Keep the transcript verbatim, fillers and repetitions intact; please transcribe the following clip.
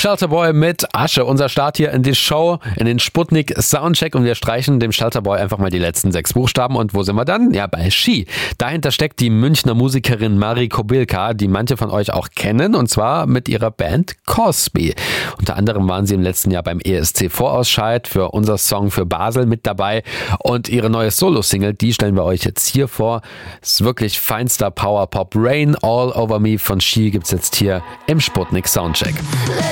Shelter Boy mit Asche. Unser Start hier in die Show, in den Sputnik Soundcheck, und wir streichen dem Shelter Boy einfach mal die letzten sechs Buchstaben. Und wo sind wir dann? Ja, bei Ski. Dahinter steckt die Münchner Musikerin Marie Kobilka, die manche von euch auch kennen, und zwar mit ihrer Band Cosby. Unter anderem waren sie im letzten Jahr beim E S C Vorausscheid für unser Song für Basel mit dabei, und ihre neue Solo-Single, die stellen wir euch jetzt hier vor. Ist wirklich feinster Power-Pop. Rain All Over Me von Ski gibt's jetzt hier im Sputnik Soundcheck.